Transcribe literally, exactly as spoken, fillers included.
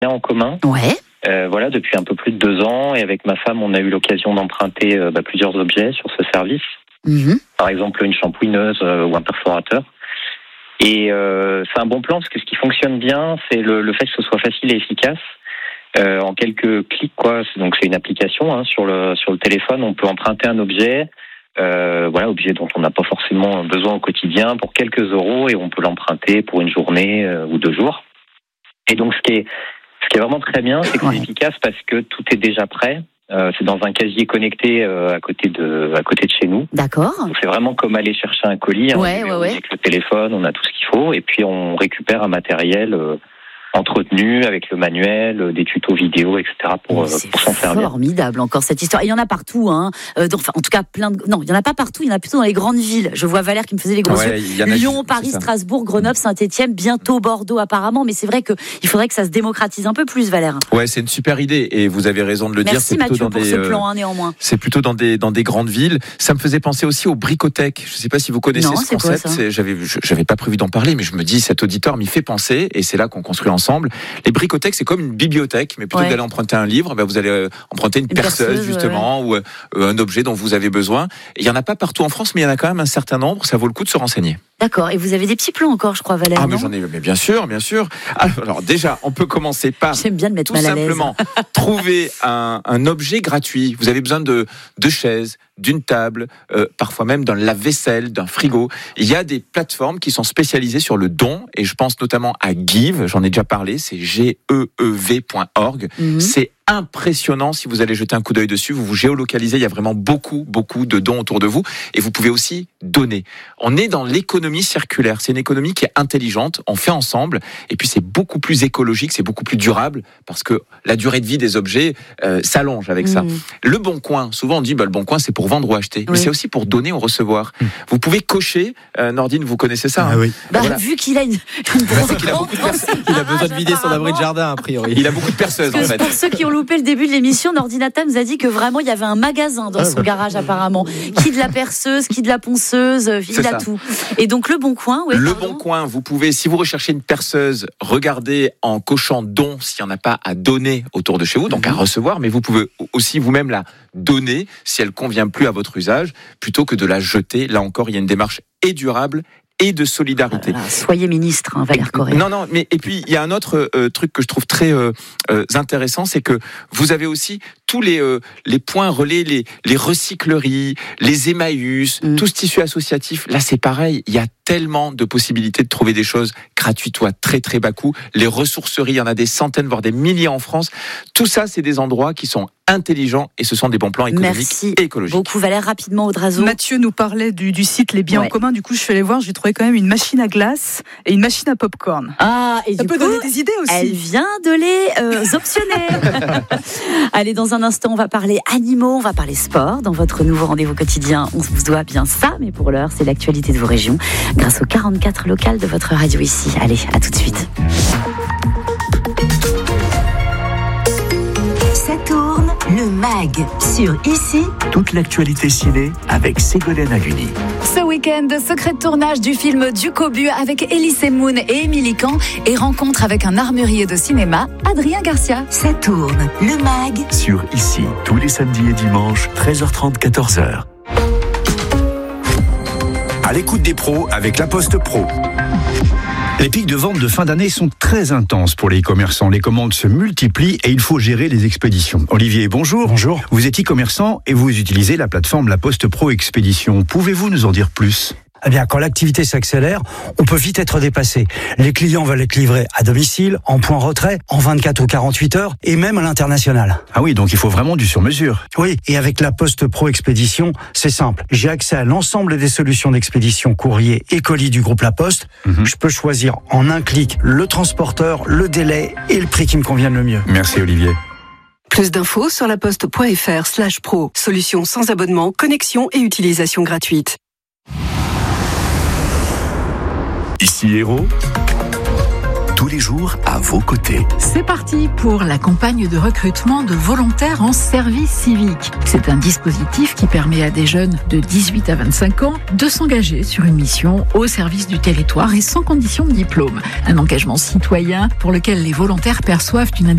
en commun. Ouais. Euh, voilà, depuis un peu plus de deux ans, et avec ma femme, on a eu l'occasion d'emprunter euh, bah, plusieurs objets sur ce service. Mmh. Par exemple, une shampouineuse euh, ou un perforateur. Et euh, c'est un bon plan parce que ce qui fonctionne bien, c'est le, le fait que ce soit facile et efficace. Euh, en quelques clics, quoi. Donc c'est une application hein, sur le sur le téléphone. On peut emprunter un objet, euh, voilà, objet dont on n'a pas forcément besoin au quotidien, pour quelques euros, et on peut l'emprunter pour une journée euh, ou deux jours. Et donc ce qui est ce qui est vraiment très bien, c'est que ouais. c'est efficace parce que tout est déjà prêt. Euh, c'est dans un casier connecté euh, à côté de à côté de chez nous. D'accord. Donc c'est vraiment comme aller chercher un colis. Hein, ouais, ouais, ouais. Avec le téléphone, on a tout ce qu'il faut, et puis on récupère un matériel euh, entretenu avec le manuel, des tutos vidéo, et cetera pour, c'est pour s'en servir. Formidable encore cette histoire. Et il y en a partout, hein. Euh, donc, enfin, en tout cas, plein de. Non, il y en a pas partout. Il y en a plutôt dans les grandes villes. Je vois Valère qui me faisait les gros ouais, yeux. Lyon, Paris, Strasbourg, Grenoble, Saint-Étienne, bientôt Bordeaux apparemment. Mais c'est vrai que il faudrait que ça se démocratise un peu plus, Valère. Ouais, c'est une super idée et vous avez raison de le Merci dire. C'est Mathieu plutôt dans pour des, ce plan, hein, néanmoins. C'est plutôt dans des dans des grandes villes. Ça me faisait penser aussi aux bricothèques. Je sais pas si vous connaissez non, ce c'est concept. Quoi, ça j'avais j'avais pas prévu d'en parler, mais je me dis cet auditeur m'y fait penser et c'est là qu'on construit ensemble. Les bricothèques, c'est comme une bibliothèque, mais plutôt ouais. que d'aller emprunter un livre, ben vous allez euh, emprunter une, une perceuse, perceuse justement, ouais. ou euh, un objet dont vous avez besoin. Il y en a pas partout en France, mais il y en a quand même un certain nombre. Ça vaut le coup de se renseigner. D'accord. Et vous avez des petits plans encore, je crois, Valère. Ah, mais j'en ai, mais bien sûr, bien sûr. Alors, alors déjà, on peut commencer par J'aime bien de mettre tout mal à l'aise. simplement trouver un, un objet gratuit. Vous avez besoin de deux chaises, d'une table, euh, parfois même d'un lave-vaisselle, d'un frigo. Il y a des plateformes qui sont spécialisées sur le don, et je pense notamment à Give. J'en ai déjà parlé. C'est G E E V point org. Mm-hmm. C'est impressionnant si vous allez jeter un coup d'œil dessus. Vous vous géolocalisez. Il y a vraiment beaucoup, beaucoup de dons autour de vous, et vous pouvez aussi donner. On est dans l'économie circulaire. C'est une économie qui est intelligente. On fait ensemble, et puis c'est beaucoup plus écologique, c'est beaucoup plus durable parce que la durée de vie des objets euh, s'allonge avec mmh. ça. Le Bon Coin, souvent on dit bah, le Bon Coin c'est pour vendre ou acheter, oui. mais c'est aussi pour donner ou recevoir. Mmh. Vous pouvez cocher. Euh, Nordine, vous connaissez ça ah, hein oui. Bah, voilà. Vu qu'il a une, une bah, c'est qu'il a beaucoup de perce- il a besoin de vider son abri de jardin a priori. Il a beaucoup de perceuses en fait. Pour ceux qui ont loupé le début de l'émission, Nordinata nous a dit que vraiment il y avait un magasin dans son ah, garage apparemment. Qui de la perceuse, qui de la ponceuse, il c'est a ça. Tout. Et donc le Bon Coin, ouais, le pardon. Bon Coin, vous pouvez, si vous recherchez une perceuse, regardez en cochant don s'il n'y en a pas à donner autour de chez vous, donc mmh. à recevoir, mais vous pouvez aussi vous-même la donner si elle convient plus à votre usage, plutôt que de la jeter. Là encore, il y a une démarche et durable et de solidarité. Voilà, soyez ministre, hein, Valère Correa. Non, non, mais et puis il y a un autre euh, truc que je trouve très euh, euh, intéressant, c'est que vous avez aussi tous les euh, les points relais, les les recycleries, les Emmaüs, mm. tout ce tissu associatif. Là, c'est pareil. Il y a tellement de possibilités de trouver des choses gratuites ou à très très bas coût. Les ressourceries, il y en a des centaines, voire des milliers en France. Tout ça, c'est des endroits qui sont intelligents et ce sont des bons plans économiques Merci et écologiques. Beaucoup, Valère, rapidement, Audrazo. Mathieu nous parlait du, du site Les Biens ouais. en commun. Du coup, je suis allée voir, j'ai trouvé quand même une machine à glace et une machine à popcorn. Ah, et ça du peut coup, donner des idées aussi. Elle vient de les euh, optionner. Allez, dans un instant, on va parler animaux, on va parler sport. Dans votre nouveau rendez-vous quotidien, on vous doit bien ça, mais pour l'heure, c'est l'actualité de vos régions grâce aux quarante-quatre locales de votre radio ici. Allez, à tout de suite. Ça tourne, le mag sur Ici. Toute l'actualité ciné avec Ségolène Haluni. Ce week-end, secret de tournage du film Du Cobu avec Elise Moon et Émilie Kahn et rencontre avec un armurier de cinéma, Adrien Garcia. Ça tourne, le mag sur Ici, tous les samedis et dimanches, treize heures trente, quatorze heures. À l'écoute des pros avec La Poste Pro. Les pics de vente de fin d'année sont très intenses pour les commerçants. Les commandes se multiplient et il faut gérer les expéditions. Olivier, bonjour. Bonjour. Vous êtes e-commerçant et vous utilisez la plateforme La Poste Pro Expédition. Pouvez-vous nous en dire plus ? Eh bien, quand l'activité s'accélère, on peut vite être dépassé. Les clients veulent être livrés à domicile, en point retrait, en vingt-quatre ou quarante-huit heures, et même à l'international. Ah oui, donc il faut vraiment du sur-mesure. Oui, et avec la Poste Pro Expédition, c'est simple. J'ai accès à l'ensemble des solutions d'expédition courrier et colis du groupe La Poste. Mm-hmm. Je peux choisir en un clic le transporteur, le délai et le prix qui me convienne le mieux. Merci Olivier. Plus d'infos sur laposte.fr slash pro. Solution sans abonnement, connexion et utilisation gratuite. Ici Héros, tous les jours à vos côtés. C'est parti pour la campagne de recrutement de volontaires en service civique. C'est un dispositif qui permet à des jeunes de dix-huit à vingt-cinq ans de s'engager sur une mission au service du territoire et sans condition de diplôme. Un engagement citoyen pour lequel les volontaires perçoivent une